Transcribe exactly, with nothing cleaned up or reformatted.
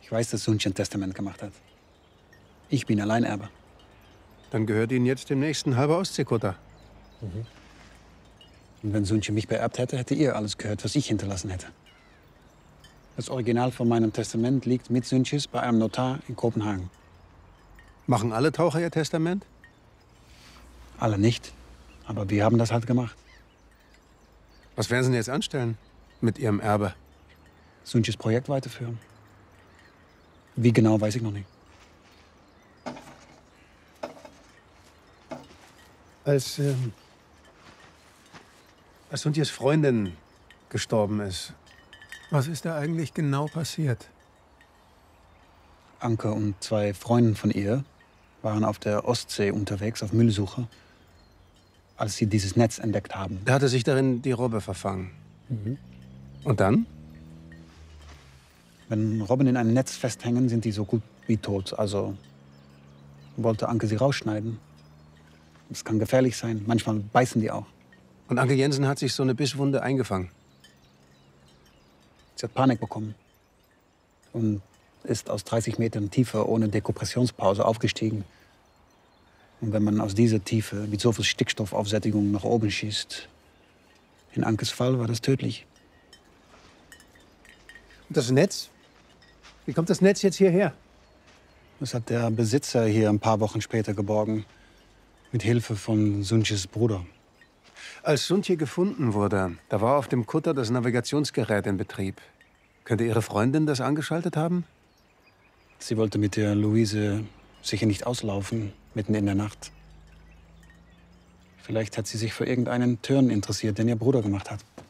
Ich weiß, dass Sunche ein Testament gemacht hat. Ich bin Alleinerbe. Dann gehört Ihnen jetzt demnächst ein halber Ostseekutter. Mhm. Und wenn Sunche mich beerbt hätte, hätte ihr alles gehört, was ich hinterlassen hätte. Das Original von meinem Testament liegt mit Sunches bei einem Notar in Kopenhagen. Machen alle Taucher ihr Testament? Alle nicht, aber wir haben das halt gemacht. Was werden Sie denn jetzt anstellen mit Ihrem Erbe? Sunches Projekt weiterführen. Wie genau, weiß ich noch nicht. Als, ähm, als Sunches Freundin gestorben ist, was ist da eigentlich genau passiert? Anke und zwei Freunde von ihr waren auf der Ostsee unterwegs, auf Müllsuche, als sie dieses Netz entdeckt haben. Da hatte sich darin die Robbe verfangen. Mhm. Und dann? Wenn Robben in einem Netz festhängen, sind die so gut wie tot. Also wollte Anke sie rausschneiden. Das kann gefährlich sein. Manchmal beißen die auch. Und Anke Jensen hat sich so eine Bisswunde eingefangen. Sie hat Panik bekommen und ist aus dreißig Metern Tiefe ohne Dekompressionspause aufgestiegen. Und wenn man aus dieser Tiefe mit so viel Stickstoffaufsättigung nach oben schießt, in Ankes Fall war das tödlich. Und das Netz? Wie kommt das Netz jetzt hierher? Das hat der Besitzer hier ein paar Wochen später geborgen. Mit Hilfe von Sunches Bruder. Als Sunche gefunden wurde, da war auf dem Kutter das Navigationsgerät in Betrieb. Könnte Ihre Freundin das angeschaltet haben? Sie wollte mit der Luise sicher nicht auslaufen, mitten in der Nacht. Vielleicht hat sie sich für irgendeinen Turn interessiert, den ihr Bruder gemacht hat.